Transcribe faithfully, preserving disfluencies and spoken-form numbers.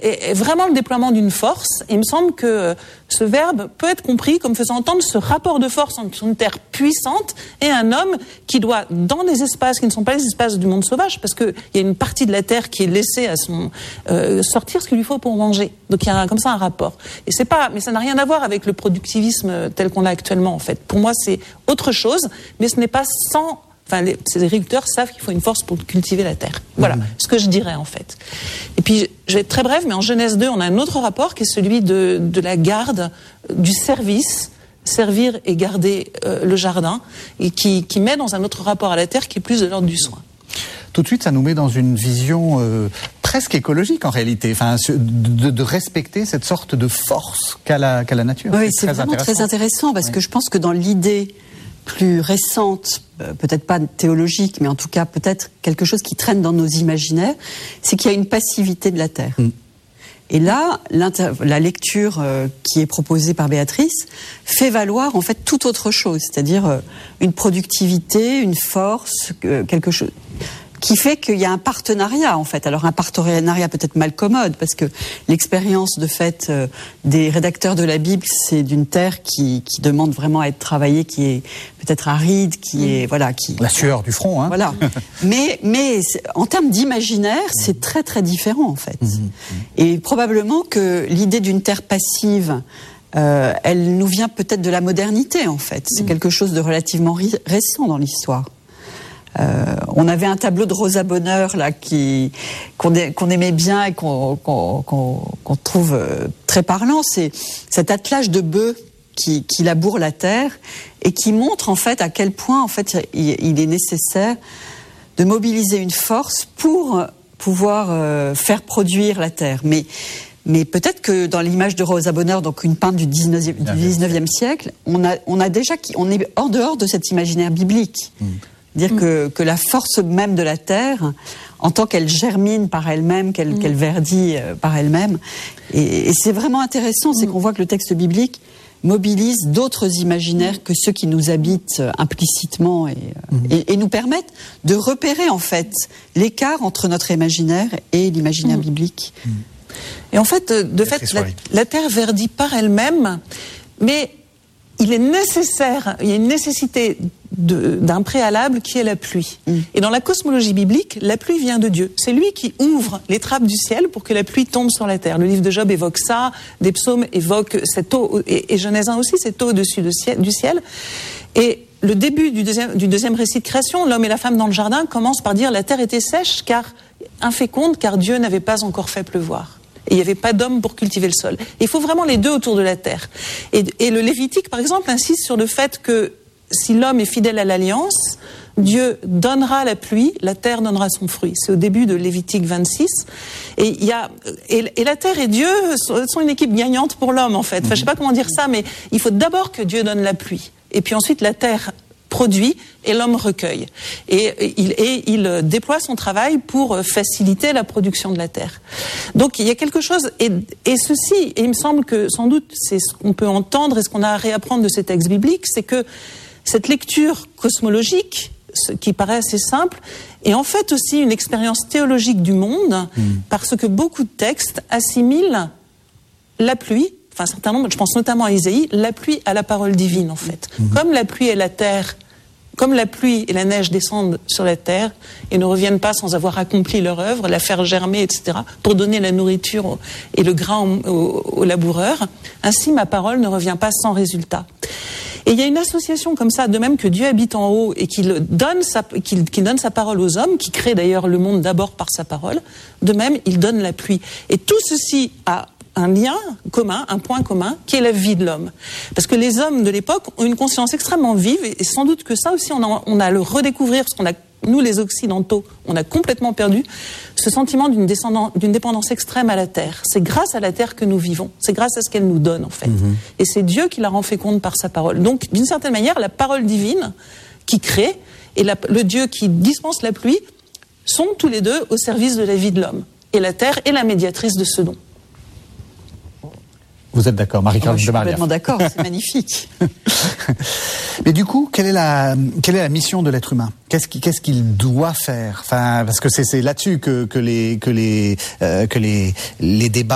est, est vraiment le déploiement d'une force. Il me semble que ce verbe peut être compris comme faisant entendre ce rapport de force entre une terre puissante et un homme qui doit, dans des espaces qui ne sont pas les espaces du monde sauvage, parce qu'il y a une partie de la terre qui est laissée à son euh, sortir ce qu'il lui faut pour manger. Donc il y a un, comme ça un rapport. Et c'est pas, mais ça n'a rien à voir avec le productivisme tel qu'on l'a actuellement en fait. Pour moi, c'est autre chose, mais ce n'est pas sans. Enfin, les, ces agriculteurs savent qu'il faut une force pour cultiver la terre. Voilà, mmh. ce que je dirais en fait. Et puis, je vais être très brève, mais en Genèse deux, on a un autre rapport qui est celui de, de la garde, du service, servir et garder euh, le jardin, et qui, qui met dans un autre rapport à la terre qui est plus de l'ordre du soin. Tout de suite, ça nous met dans une vision euh, presque écologique en réalité, enfin, de, de respecter cette sorte de force qu'a la, qu'a la nature. Oui, c'est, c'est vraiment intéressant. très intéressant parce oui. que je pense que dans l'idée plus récente, euh, peut-être pas théologique, mais en tout cas peut-être quelque chose qui traîne dans nos imaginaires, c'est qu'il y a une passivité de la terre. Mm. Et là, la lecture euh, qui est proposée par Béatrice fait valoir en fait tout autre chose, c'est-à-dire euh, une productivité, une force, euh, quelque chose qui fait qu'il y a un partenariat en fait. Alors un partenariat peut-être mal commode parce que l'expérience de fait euh, des rédacteurs de la Bible, c'est d'une terre qui, qui demande vraiment à être travaillée, qui est peut-être aride, qui mmh. est voilà, qui la sueur du front, hein. Voilà. mais mais en termes d'imaginaire, c'est très très différent en fait. Mmh. Et probablement que l'idée d'une terre passive, euh, elle nous vient peut-être de la modernité en fait. C'est mmh. quelque chose de relativement ri- récent dans l'histoire. Euh, on avait un tableau de Rosa Bonheur là qui qu'on, qu'on aimait bien et qu'on, qu'on, qu'on, qu'on trouve euh, très parlant. C'est cet attelage de bœufs qui, qui laboure la terre et qui montre en fait à quel point en fait il, il est nécessaire de mobiliser une force pour pouvoir euh, faire produire la terre. Mais mais peut-être que dans l'image de Rosa Bonheur, donc une peintre du dix-neuvième siècle, on a on a déjà on est hors dehors de cet imaginaire biblique. Mmh. Dire mmh. que, que la force même de la terre, en tant qu'elle germine par elle-même, qu'elle, mmh. qu'elle verdit euh, par elle-même, et, et c'est vraiment intéressant, c'est mmh. qu'on voit que le texte biblique mobilise d'autres imaginaires mmh. que ceux qui nous habitent euh, implicitement et, mmh. et, et nous permettent de repérer en fait l'écart entre notre imaginaire et l'imaginaire mmh. biblique. Mmh. Et en fait, de fait, la, la terre verdit par elle-même, mais il est nécessaire, il y a une nécessité de, d'un préalable qui est la pluie. Mm. Et dans la cosmologie biblique, la pluie vient de Dieu. C'est lui qui ouvre les trappes du ciel pour que la pluie tombe sur la terre. Le livre de Job évoque ça, des psaumes évoquent cette eau, et, et Genèse un aussi, cette eau au-dessus de ciel, du ciel. Et le début du deuxième, du deuxième récit de création, l'homme et la femme dans le jardin, commence par dire la terre était sèche, car inféconde, car Dieu n'avait pas encore fait pleuvoir. Et il n'y avait pas d'homme pour cultiver le sol. Et il faut vraiment les deux autour de la terre. Et, et le Lévitique, par exemple, insiste sur le fait que si l'homme est fidèle à l'alliance, Dieu donnera la pluie, la terre donnera son fruit. C'est au début de Lévitique vingt-six. Et, il y a, et, et la terre et Dieu sont une équipe gagnante pour l'homme, en fait. Enfin, je ne sais pas comment dire ça, mais il faut d'abord que Dieu donne la pluie. Et puis ensuite, la terre produit et l'homme recueille. Et il, et il déploie son travail pour faciliter la production de la terre. Donc il y a quelque chose, et, et ceci, et il me semble que sans doute c'est ce qu'on peut entendre et ce qu'on a à réapprendre de ces textes bibliques, c'est que cette lecture cosmologique, ce qui paraît assez simple, est en fait aussi une expérience théologique du monde, mmh. parce que beaucoup de textes assimilent la pluie, enfin un certain nombre, je pense notamment à Isaïe, la pluie à la parole divine en fait. Mmh. Comme la pluie et la terre, comme la pluie et la neige descendent sur la terre et ne reviennent pas sans avoir accompli leur œuvre, la faire germer, et cetera, pour donner la nourriture et le grain aux, aux, aux laboureurs, ainsi ma parole ne revient pas sans résultat. Et il y a une association comme ça, de même que Dieu habite en haut et qu'il donne sa, qu'il, qu'il donne sa parole aux hommes, qui crée d'ailleurs le monde d'abord par sa parole, de même il donne la pluie. Et tout ceci a un lien commun, un point commun, qui est la vie de l'homme. Parce que les hommes de l'époque ont une conscience extrêmement vive, et sans doute que ça aussi on a, on a à le redécouvrir, parce qu'on a, nous les Occidentaux, on a complètement perdu ce sentiment d'une, d'une dépendance extrême à la terre. C'est grâce à la terre que nous vivons, c'est grâce à ce qu'elle nous donne en fait. Mmh. Et c'est Dieu qui la rend féconde par sa parole. Donc d'une certaine manière, la parole divine qui crée et la, le Dieu qui dispense la pluie sont tous les deux au service de la vie de l'homme. Et la terre est la médiatrice de ce don. Vous êtes d'accord, Marie-Caroline de Marière? Je suis complètement d'accord, c'est magnifique. Mais du coup, quelle est la, quelle est la mission de l'être humain? Qu'est-ce qu'il, qu'est-ce qu'il doit faire? Enfin, parce que c'est, c'est là-dessus que, que les, que les, euh, que les, les débats